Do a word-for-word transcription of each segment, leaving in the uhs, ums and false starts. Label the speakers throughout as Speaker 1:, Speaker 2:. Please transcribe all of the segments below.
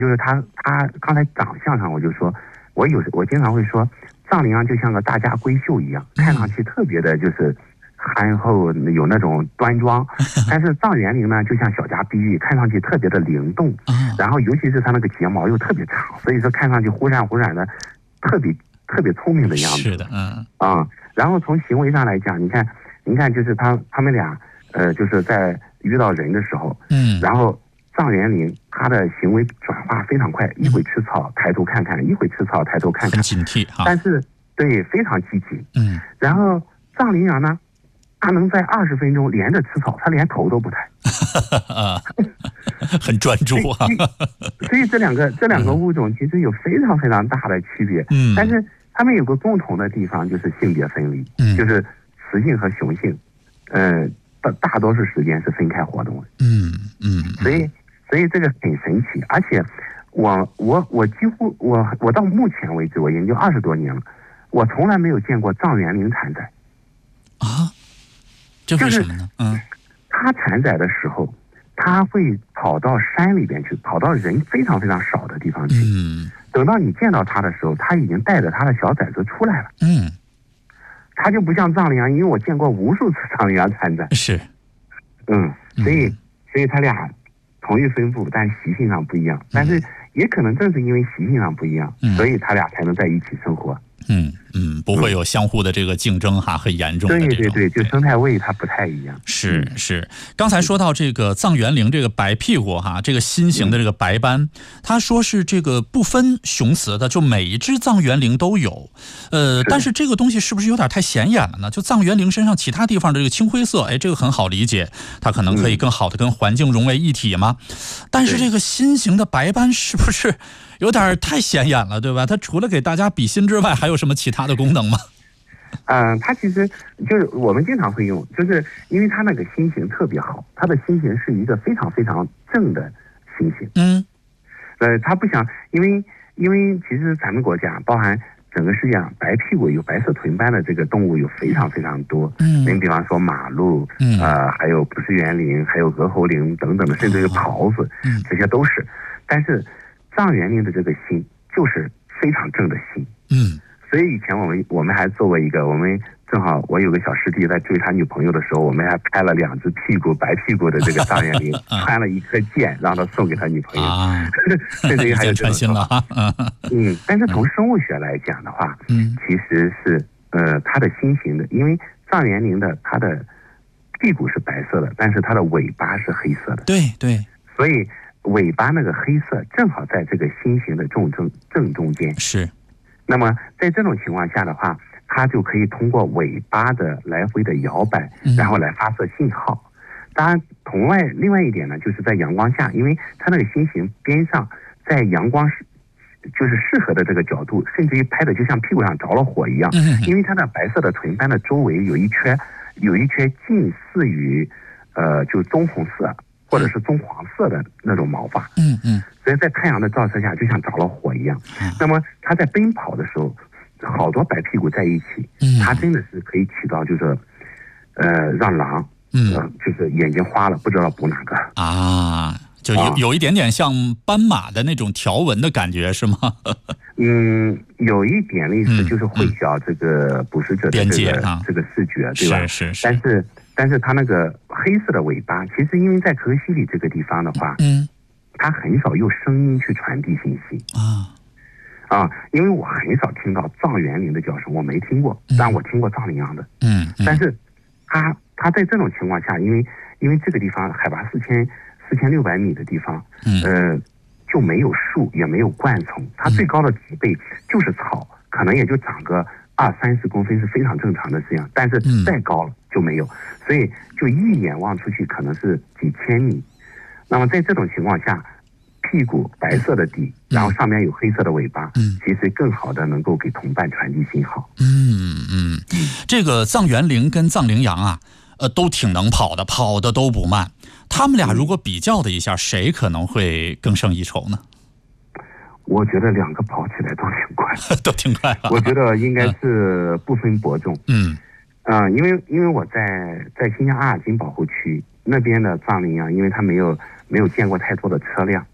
Speaker 1: 就是他他刚才长相上，我就说，我有我经常会说，藏羚羊就像个大家闺秀一样，看上去特别的就是憨厚，有那种端庄，但是藏原羚呢，就像小家碧玉，看上去特别的灵动，然后尤其是它那个睫毛又特别长，所以说看上去忽闪忽闪的，特别特别聪明的样子。
Speaker 2: 是的，嗯
Speaker 1: 啊、嗯，然后从行为上来讲，你看，你看，就是他他们俩，呃，就是在遇到人的时候，
Speaker 2: 嗯，
Speaker 1: 然后藏原羚它的行为转化非常快，一会吃草抬头看看，一会吃草抬头看看，
Speaker 2: 很警惕哈。
Speaker 1: 但是对非常积极，
Speaker 2: 嗯，
Speaker 1: 然后藏羚羊呢？他能在二十分钟连着吃草，他连头都不抬，
Speaker 2: 啊，很专注啊。
Speaker 1: 所以这两个这两个物种其实有非常非常大的区别。
Speaker 2: 嗯，
Speaker 1: 但是他们有个共同的地方，就是性别分离，
Speaker 2: 嗯，
Speaker 1: 就是雌性和雄性，呃，大大多数时间是分开活动的。
Speaker 2: 嗯嗯，
Speaker 1: 所以所以这个很神奇，而且我我我几乎我我到目前为止，我研究二十多年了，我从来没有见过藏原羚产崽
Speaker 2: 啊。这为什么呢？嗯，
Speaker 1: 它产崽的时候，它会跑到山里边去，跑到人非常非常少的地方去。
Speaker 2: 嗯，
Speaker 1: 等到你见到它的时候，它已经带着它的小崽子出来了。
Speaker 2: 嗯，
Speaker 1: 它就不像藏羚羊，因为我见过无数次藏羚羊产崽。
Speaker 2: 是，
Speaker 1: 嗯，所以、嗯、所以它俩同一分布，但习性上不一样。但是也可能正是因为习性上不一样，嗯、所以它俩才能在一起生活。
Speaker 2: 嗯嗯，不会有相互的这个竞争哈，很严重的这种。
Speaker 1: 对对对，就生态位它不太一样。
Speaker 2: 是是，刚才说到这个藏原羚这个白屁股哈，这个新型的这个白斑，他说是这个不分雄雌的，就每一只藏原羚都有。呃，但是这个东西是不是有点太显眼了呢？就藏原羚身上其他地方的这个青灰色，哎，这个很好理解，它可能可以更好的跟环境融为一体嘛。但是这个新型的白斑是不是有点太显眼了，对吧？它除了给大家比心之外，还有什么其他的功能吗？
Speaker 1: 嗯、呃，它其实就是我们经常会用，就是因为它那个心形特别好，它的心形是一个非常非常正的心形。
Speaker 2: 嗯，
Speaker 1: 呃，它不像，因为因为其实咱们国家，包含整个世界上，白屁股有白色臀斑的这个动物有非常非常多。嗯，你比方说马鹿，嗯，呃，还有不是园羚，还有鹅喉羚等等的，甚至有狍子，嗯，这些都是。但是藏原羚的这个心就是非常正的心。嗯。所以以前我们我们还做过一个，我们正好我有个小师弟在追他女朋友的时候，我们还拍了两只屁股白屁股的这个藏原羚，穿了一颗箭让他送给他女朋友，啊、甚至于还有这种说法。嗯，但是从生物学来讲的话，嗯，其实是呃它的心形的，因为藏原羚的它的屁股是白色的，但是它的尾巴是黑色的。
Speaker 2: 对对，
Speaker 1: 所以尾巴那个黑色正好在这个心形的正正正中间。
Speaker 2: 是。
Speaker 1: 那么在这种情况下的话，它就可以通过尾巴的来回的摇摆，然后来发射信号。当然，同外另外一点呢，就是在阳光下，因为它那个心形边上，在阳光就是适合的这个角度，甚至于拍的就像屁股上着了火一样。因为它的白色的臀斑的周围有一圈，有一圈近似于，呃，就棕红色或者是棕黄色的那种毛发。嗯嗯。所以在太阳的照射下，就像着了火一样。那么它在奔跑的时候，好多白屁股在一起，它真的是可以起到就是，呃，让狼，嗯、呃，就是眼睛花了不知道补哪个
Speaker 2: 啊，就有有一点点像斑马的那种条纹的感觉，是吗？
Speaker 1: 嗯，有一点类似，就是混淆这个捕食者的这个、嗯、这个视觉，对吧？
Speaker 2: 是是是。
Speaker 1: 但是但是它那个黑色的尾巴，其实因为在可西里这个地方的话，嗯。它很少用声音去传递信息啊啊，因为我很少听到藏原羚的叫声，我没听过，但我听过藏羚羊的，嗯，嗯但是它它在这种情况下，因为因为这个地方海拔四千四千六百米的地方，嗯呃就没有树也没有灌丛，它最高的植被就是草，可能也就长个二三十公分是非常正常的事情，但是再高了就没有，所以就一眼望出去可能是几千米。那么在这种情况下，屁股白色的底，然后上面有黑色的尾巴，嗯，其实更好的能够给同伴传递信号。
Speaker 2: 嗯嗯，这个藏原羚跟藏羚羊啊，呃，都挺能跑的，跑的都不慢。他们俩如果比较的一下，谁可能会更胜一筹呢？
Speaker 1: 我觉得两个跑起来都挺快，
Speaker 2: 都挺快啊。
Speaker 1: 我觉得应该是不分伯仲。嗯，啊、呃，因为因为我在在新疆阿尔金保护区那边的藏羚羊，因为它没有。没有见过太多的车辆，嗯，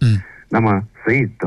Speaker 1: 那么所以